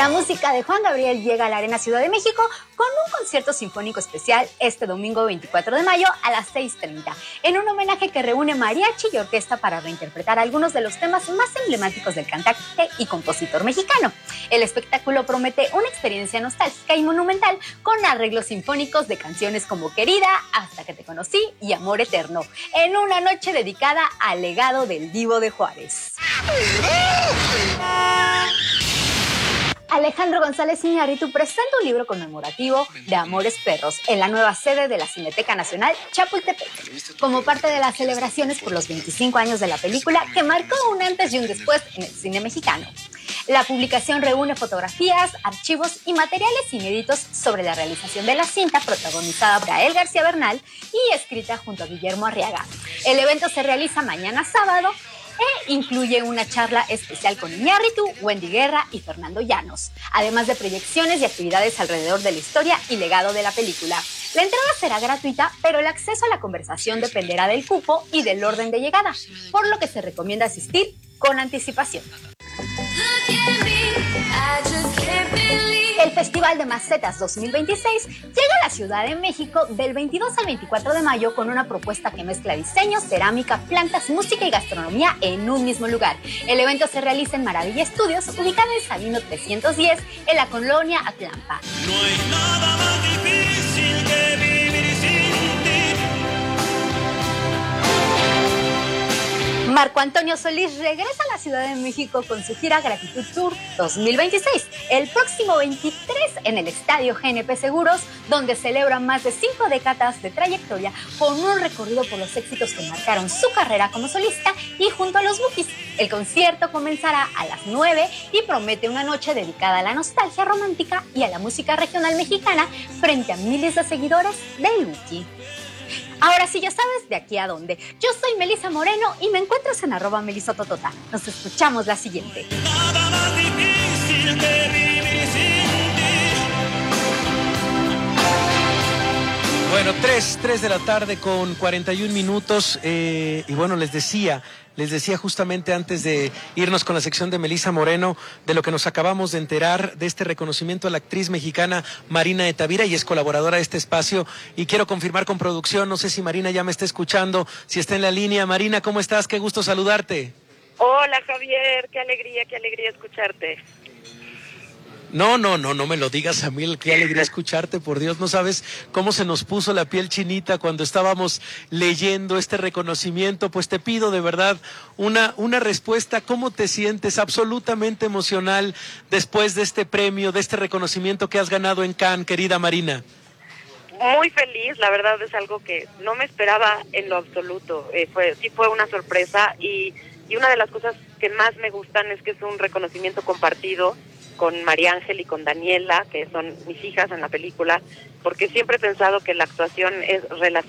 La música de Juan Gabriel llega a la Arena Ciudad de México con un concierto sinfónico especial este domingo 24 de mayo a las 6:30, en un homenaje que reúne mariachi y orquesta para reinterpretar algunos de los temas más emblemáticos del cantante y compositor mexicano. El espectáculo promete una experiencia nostálgica y monumental con arreglos sinfónicos de canciones como Querida, Hasta que te conocí y Amor eterno, en una noche dedicada al legado del Divo de Juárez. Alejandro González Iñárritu presenta un libro conmemorativo de Amores Perros en la nueva sede de la Cineteca Nacional Chapultepec, como parte de las celebraciones por los 25 años de la película que marcó un antes y un después en el cine mexicano. La publicación reúne fotografías, archivos y materiales inéditos sobre la realización de la cinta, protagonizada por Gael García Bernal y escrita junto a Guillermo Arriaga. El evento se realiza mañana sábado e incluye una charla especial con Iñárritu, Wendy Guerra y Fernando Llanos, además de proyecciones y actividades alrededor de la historia y legado de la película. La entrada será gratuita, pero el acceso a la conversación dependerá del cupo y del orden de llegada, por lo que se recomienda asistir con anticipación. El Festival de Macetas 2026 llega a la Ciudad de México del 22 al 24 de mayo con una propuesta que mezcla diseño, cerámica, plantas, música y gastronomía en un mismo lugar. El evento se realiza en Maravilla Estudios, ubicada en Sabino 310, en la colonia Atlampa. No hay nada más difícil que vivir sin ti. Marco Antonio Solís regresa a la Ciudad de México con su gira Gratitud Tour 2026, el próximo 23 en el Estadio GNP Seguros, donde celebra más de 5 décadas de trayectoria con un recorrido por los éxitos que marcaron su carrera como solista y junto a los Bukis. El concierto comenzará a las 9 y promete una noche dedicada a la nostalgia romántica y a la música regional mexicana frente a miles de seguidores del Buki. Ahora sí ya sabes de aquí a dónde. Yo soy Melisa Moreno y me encuentras en @melisototota. Nos escuchamos la siguiente. Nada más difícil que vivir sin ti. Bueno, 3 de la tarde con 41 minutos. Y bueno, les decía justamente antes de irnos con la sección de Melisa Moreno de lo que nos acabamos de enterar de este reconocimiento a la actriz mexicana Marina de Tavira, y es colaboradora de este espacio, y quiero confirmar con producción, no sé si Marina ya me está escuchando, si está en la línea. Marina, ¿cómo estás? Qué gusto saludarte. Hola Javier, qué alegría escucharte. No me lo digas a mí, qué alegría escucharte, por Dios, no sabes cómo se nos puso la piel chinita cuando estábamos leyendo este reconocimiento. Pues te pido de verdad una respuesta. ¿Cómo te sientes? Absolutamente emocional después de este premio, de este reconocimiento que has ganado en Cannes, querida Marina. Muy feliz, la verdad es algo que no me esperaba en lo absoluto. Fue una sorpresa y una de las cosas que más me gustan es que es un reconocimiento compartido con María Ángel y con Daniela, que son mis hijas en la película, porque siempre he pensado que la actuación es